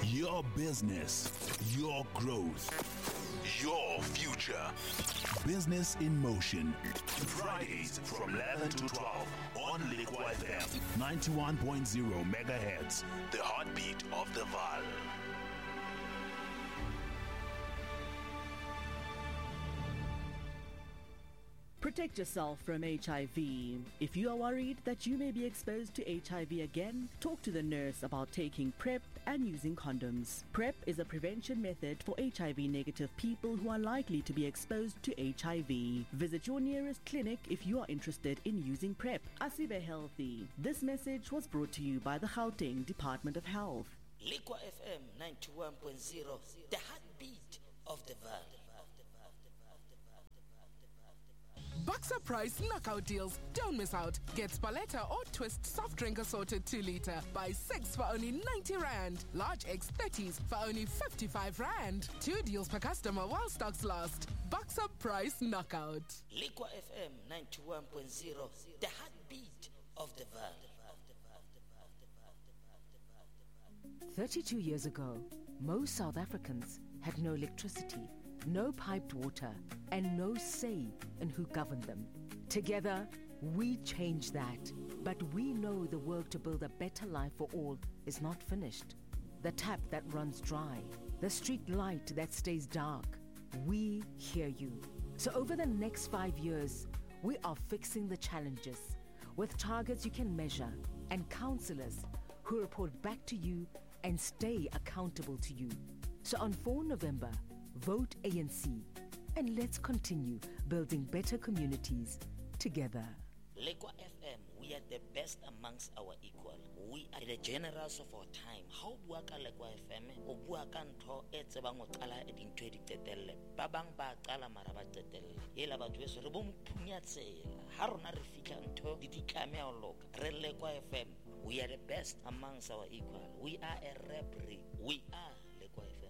Your business, your growth, your future. Business in Motion. Fridays from 11 to 12 on Liquid FM 91.0 megahertz. The heartbeat of the Vaal. Protect yourself from HIV. If you are worried that you may be exposed to HIV again, talk to the nurse about taking PrEP and using condoms. PrEP is a prevention method for HIV-negative people who are likely to be exposed to HIV. Visit your nearest clinic if you are interested in using PrEP. Asibe Healthy. This message was brought to you by the Gauteng Department of Health. Liquid FM 91.0, the heartbeat of the Vaal. Boxer Price knockout deals. Don't miss out. Get Spaletta or Twist soft drink assorted 2 liter. Buy 6 for only 90 Rand. Large X30s for only 55 Rand. 2 deals per customer while stocks last. Boxer Price knockout. Liquid FM 91.0, the heartbeat of the Vaal. 32 years ago, most South Africans had no electricity, no piped water, and no say in who governed them. Together, we changed that. But we know the work to build a better life for all is not finished. The tap that runs dry, the street light that stays dark. We hear you. So over the next 5 years, we are fixing the challenges with targets you can measure and councillors who report back to you and stay accountable to you. So on 4 November, vote ANC and let's continue building better communities together. Liquid FM, we are the best amongst our equal. We are the generals of our time. How bua ka Liquid FM, o bua ka ntho e tsebang o qala e dintho e di qetelle. Ba bang ba qala mara ba qetelle. Ela batho beso re bo mphunya tsela. Ha rona re fihla ntho di ditlame a loka. Re Liquid FM, we are the best amongst our equal. We are a referee. We are Liquid FM.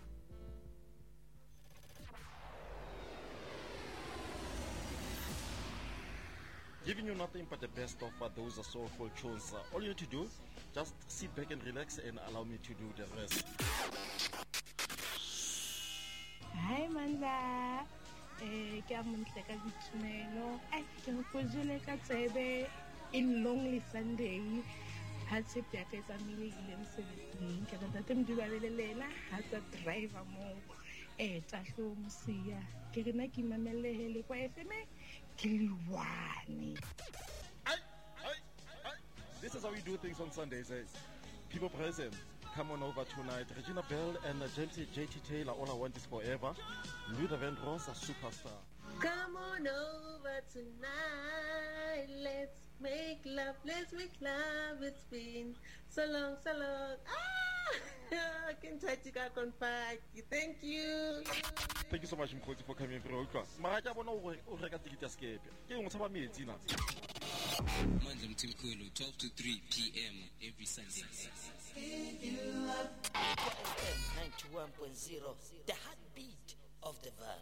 Giving you nothing but the best of those soulful tunes. All you need to do, just sit back and relax and allow me to do the rest. Hi Manza, ke a montle ka ditumelo. Ke nkojele ka tsebe in Lonely Sunday. Ha tshepe ya ka e tsamaile mosebetsing ke rata mdiba belelela ha tsa driver mo tahlo mosia ke rena ke mamelle hele kwa FM ke liwane. This is how we do things on Sundays. People present, come on over tonight. Regina Bell and James J.T. Taylor, All I Want Is Forever. Luther Vandross, a superstar. Come on over tonight. Let's make love. It's been so long. I can touch you back on back. Thank you. Thank you so much, Mkoti, for coming through. Maraja bono o reka ticket ya skepe. Ke o motshaba metsi na. Monday Mtimkulu, 12 to 3 p.m. every Sunday. 91.0, the heartbeat of the Vaal.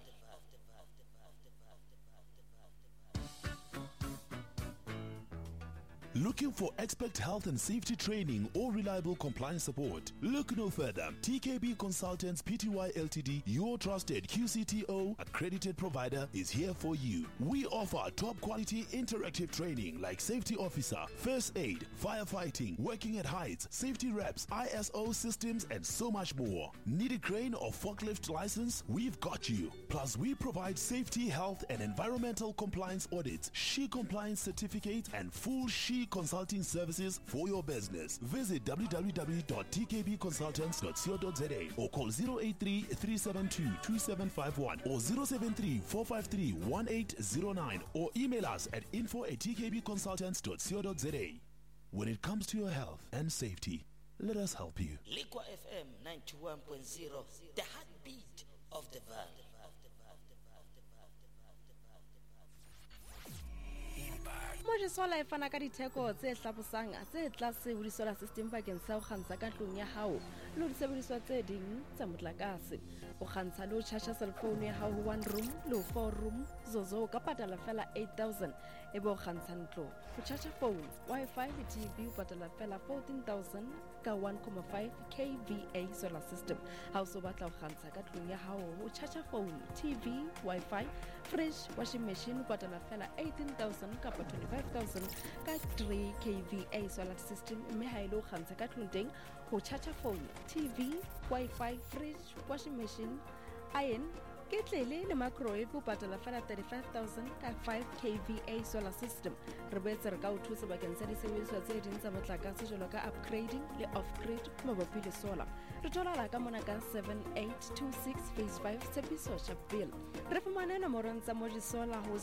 Looking for expert health and safety training or reliable compliance support? Look no further. TKB Consultants Pty Ltd, your trusted QCTO accredited provider, is here for you. We offer top quality interactive training like safety officer, first aid, firefighting, working at heights, safety reps, ISO systems, and so much more. Need a crane or forklift license? We've got you. Plus, we provide safety, health, and environmental compliance audits, SHE compliance certificates, and full SHE consulting services for your business. Visit www.tkbconsultants.co.za or call 083-372-2751 or 073-453-1809 or email us at info@tkbconsultants.co.za. When it comes to your health and safety, let us help you. Liquid FM 91.0, the heartbeat of the Vaal. Moje sola e fana ka ditheko tse hlabosang tse tlase ho disolar system bakeng sa ho kgantsha ka tlung ya hao le ho disebediswa tse ding tsa motlakase o kgantsha le ho charge cell phone ya hao ho 1 room le ho 4 room zozo ka patala fela 8,000 e bo kgantsha ntlo go charge phone Wi-Fi le TV o patala fela 14,000 ka 1.5 kVA solar system ha o so batla go kgantsha ka tlong ya hao o charge phone TV Wi-Fi fridge washing machine o patala fela 18,000 ka 25,000 ka 3 kVA solar system mme ha ile o kgantsha ka tlong teng go charge phone TV Wi-Fi fridge washing machine iron Ketlele le microwave o patala fela 35,000 ka 5 kVA solar system re boetse re ka o thusa bakeng sa disebediswa tse ding tsa motlakase jalo ka upgrading le off-grid mabapi le solar re tholala ka mona ka 7826 phase 5 Tshepiso Sharpeville re fumane nomorong tsa Moji Solar ho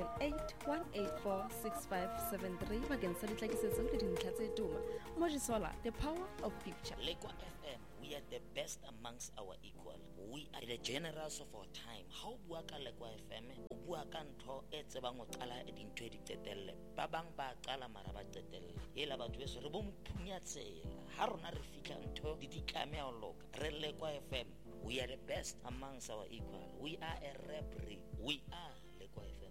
0781846573 bakeng sa ditlakisetso le dintlha tse tuma Moji Solar, the power of future. Lekwa FM, we are the best amongst our equal. We are the generals of our time. How bua ka Lekwa FM o bua ka ntho e tsebang o qala e dintho di qetelle ba bang ba qala mara ba qetelle ela batho beso re bo mphunya-tsela ha rona re fihla ntho di ditlame o loka re Lekwa FM, we are the best amongst our equal. We are a referee. We are Lekwa FM.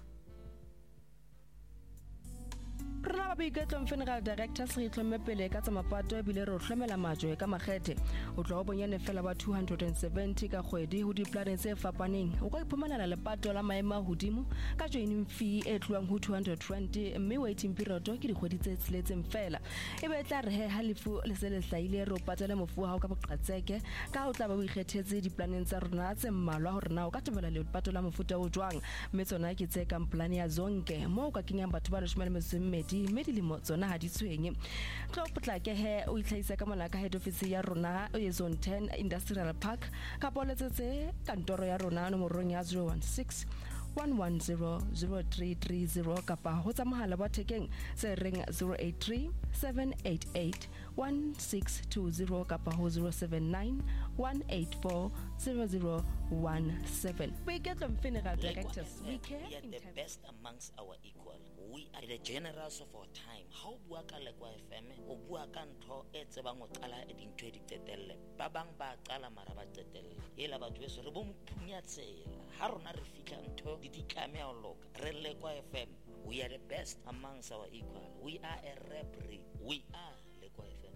Rena ba boiketlo Funeral Directors re itlhomme pele ka tsa mapato bile re hlomela majwe ka makgethe o tlo bonyane fela ba 270 ka kgwedi ho diplane tse fapaneng o ka iphumanela lepato la maema hodimo ka joining fee e tluang ho 220 mme waiting period ke dikgwedi tse tsiletseng fela e be tla re he halifu le se le hlaile re o patela mofu ha o ka boqatseke ka o tla ba o ikgethetse diplaneng tsa rona tse mmalwa hore na o ka tobela lepato la mofuta o jwang mme tsona ke tse ka plan ya zonke mo o ka kenyang batho ba 12 medilimo tsona ha di tshwenye tlo potlake he o itlhaisa ka mona ka head office ya rona o ye zone 10 industrial park ka poletsetse kantoro ya rona nomorong ya 016 1100330 kapa ho tsa mohala wa thekeng se reng 083 788 1620 kapa ho 079 184 0017 Boiketlo Funeral Directors, we care we are the best amongst our equal. We are the generals of our time. How bua ka Lekwa FM o bua ka ntho e tsebang o qala e dintho di qetelle ba bang ba qala mara ba qetelle ela batho beso re bo mphunya-tsela ha rona re fihla ntho di ditlame o loka re Lekwa FM, we are the best amongst our equal. We are a referee. We are Lekwa FM.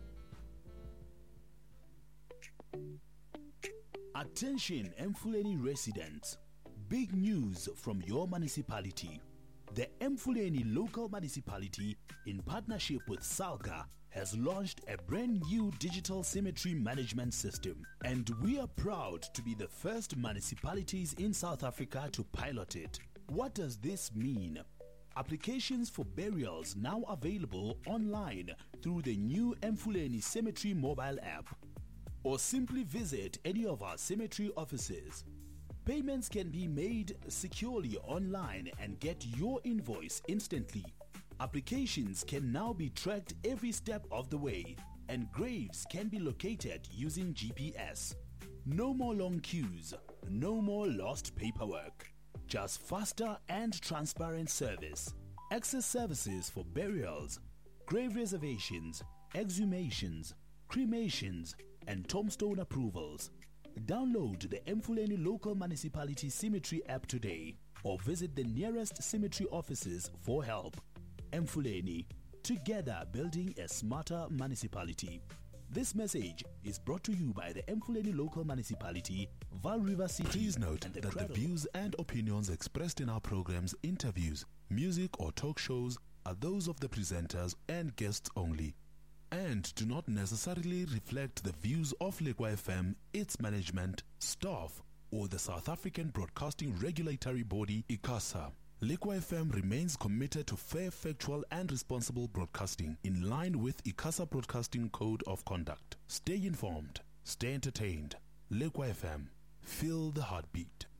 Attention Mfuleni residents. Big news from your municipality. The Mfuleni local municipality, in partnership with Salga, has launched a brand new digital cemetery management system, and we are proud to be the first municipalities in South Africa to pilot it. What does this mean? Applications for burials now available online through the new Mfuleni Cemetery mobile app, or simply visit any of our cemetery offices. Payments can be made securely online and get your invoice instantly. Applications can now be tracked every step of the way, and graves can be located using GPS. No more long queues, no more lost paperwork. Just faster and transparent service. Access services for burials, grave reservations, exhumations, cremations, and tombstone approvals. Download the Mfuleni Local Municipality Cemetery app today or visit the nearest cemetery offices for help. Mfuleni, together building a smarter municipality. This message is brought to you by the Mfuleni Local Municipality, Vaal River City. Please note that the views and opinions expressed in our programs, interviews, music or talk shows are those of the presenters and guests only, and do not necessarily reflect the views of Lekwa FM, its management, staff, or the South African Broadcasting Regulatory Body, ICASA. Lekwa FM remains committed to fair, factual, and responsible broadcasting in line with ICASA Broadcasting Code of Conduct. Stay informed, stay entertained. Lekwa FM, feel the heartbeat.